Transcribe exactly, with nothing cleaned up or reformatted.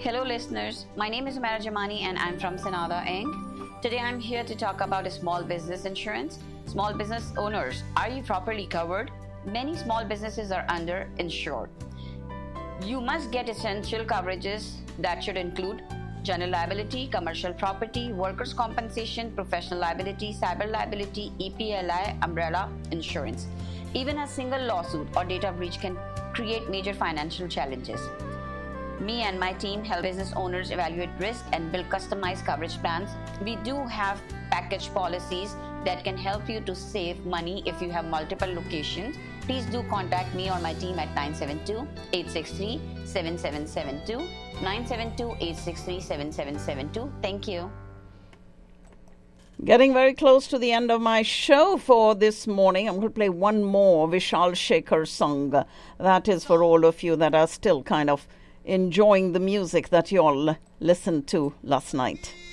Hello listeners, my name is Umaira Jamani and I'm from Sanada Incorporated. Today I'm here to talk about a small business insurance. Small business owners, are you properly covered? Many small businesses are underinsured. You must get essential coverages that should include general liability, commercial property, workers' compensation, professional liability, cyber liability, E P L I, umbrella insurance. Even a single lawsuit or data breach can create major financial challenges. Me and my team help business owners evaluate risk and build customized coverage plans. We do have package policies that can help you to save money if you have multiple locations. Please do contact me or my team at nine seven two, eight six three, seven seven seven two, nine seven two, eight six three, seven seven seven two. Thank you. Getting very close to the end of my show for this morning. I'm going to play one more Vishal Shekhar song. That is for all of you that are still kind of enjoying the music that you all listened to last night.